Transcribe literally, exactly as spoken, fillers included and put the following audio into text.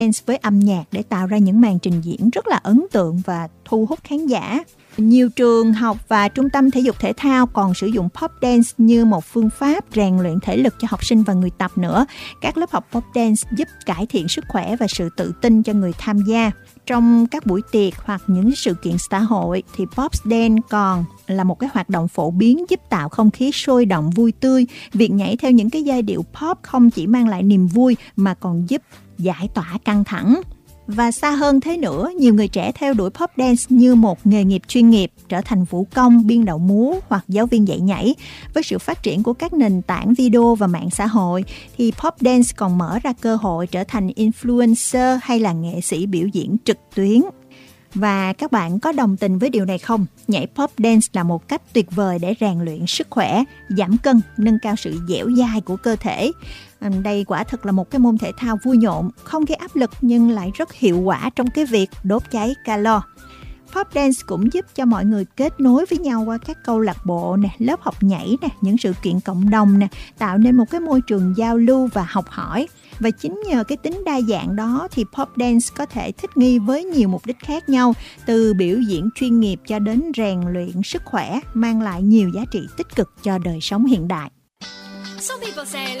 dance với âm nhạc để tạo ra những màn trình diễn rất là ấn tượng và thu hút khán giả. Nhiều trường học và trung tâm thể dục thể thao còn sử dụng pop dance như một phương pháp rèn luyện thể lực cho học sinh và người tập nữa. Các lớp học pop dance giúp cải thiện sức khỏe và sự tự tin cho người tham gia. Trong các buổi tiệc hoặc những sự kiện xã hội thì pop dance còn là một cái hoạt động phổ biến giúp tạo không khí sôi động vui tươi. Việc nhảy theo những cái giai điệu pop không chỉ mang lại niềm vui mà còn giúp giải tỏa căng thẳng. Và xa hơn thế nữa, nhiều người trẻ theo đuổi pop dance như một nghề nghiệp chuyên nghiệp, trở thành vũ công, biên đạo múa hoặc giáo viên dạy nhảy. Với sự phát triển của các nền tảng video và mạng xã hội, thì pop dance còn mở ra cơ hội trở thành influencer hay là nghệ sĩ biểu diễn trực tuyến. Và các bạn có đồng tình với điều này không? Nhảy pop dance là một cách tuyệt vời để rèn luyện sức khỏe, giảm cân, nâng cao sự dẻo dai của cơ thể. Đây quả thực là một cái môn thể thao vui nhộn, không gây áp lực nhưng lại rất hiệu quả trong cái việc đốt cháy calo. Pop dance cũng giúp cho mọi người kết nối với nhau qua các câu lạc bộ nè, lớp học nhảy nè, những sự kiện cộng đồng nè, tạo nên một cái môi trường giao lưu và học hỏi. Và chính nhờ cái tính đa dạng đó thì pop dance có thể thích nghi với nhiều mục đích khác nhau, từ biểu diễn chuyên nghiệp cho đến rèn luyện sức khỏe, mang lại nhiều giá trị tích cực cho đời sống hiện đại. Some people say